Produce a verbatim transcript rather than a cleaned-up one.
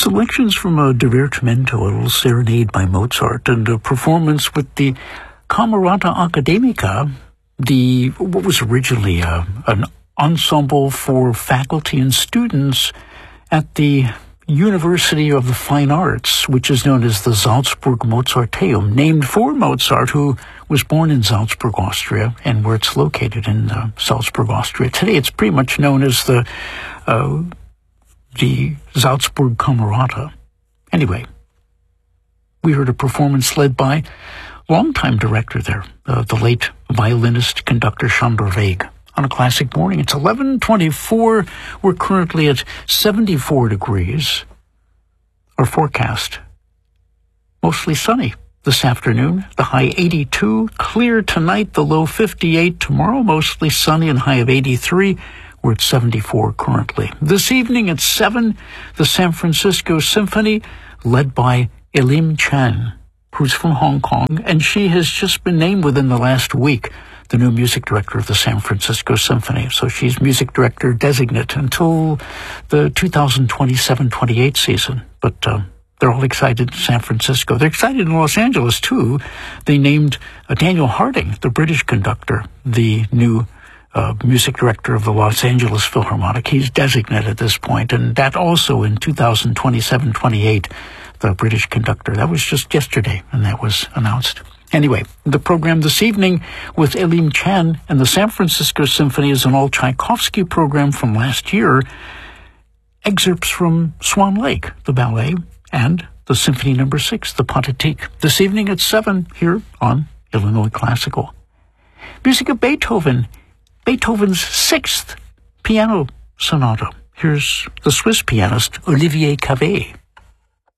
Selections from a Divertimento, a little serenade by Mozart, and a performance with the Camerata Academica, the what was originally a, an ensemble for faculty and students at the University of the Fine Arts, which is known as the Salzburg Mozarteum, named for Mozart, who was born in Salzburg, Austria, and where it's located in uh, Salzburg, Austria. Today it's pretty much known as the uh, the Salzburg Camerata. Anyway, we heard a performance led by longtime director there, uh, the late violinist, conductor Sándor Vég. On a classic morning, it's eleven twenty-four. We're currently at seventy-four degrees. Our forecast, mostly sunny this afternoon, the high eighty-two. Clear tonight, the low fifty-eight. Tomorrow, mostly sunny and high of eighty-three. We're at seventy-four currently. This evening at seven, the San Francisco Symphony, led by Elim Chan, who's from Hong Kong, and she has just been named within the last week the new music director of the San Francisco Symphony. So she's music director designate until the two thousand twenty-seven twenty-eight season. But uh, they're all excited in San Francisco. They're excited in Los Angeles, too. They named uh, Daniel Harding, the British conductor, the new Uh, music director of the Los Angeles Philharmonic. He's designate at this point, and that also in two thousand twenty-seven twenty-eight, the British conductor. That was just yesterday, and that was announced. Anyway, the program this evening with Elim Chan and the San Francisco Symphony is an all-Tchaikovsky program from last year, excerpts from Swan Lake, the ballet, and the Symphony Number Six, the Pathetique. This evening at seven here on Illinois Classical. Music of Beethoven, Beethoven's Sixth Piano Sonata. Here's the Swiss pianist Olivier Cavée.